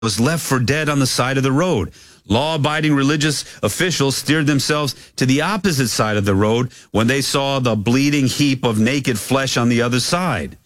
was left for dead on the side of the road. Law-abiding religious officials steered themselves to the opposite side of the road when they saw the bleeding heap of naked flesh on the other side.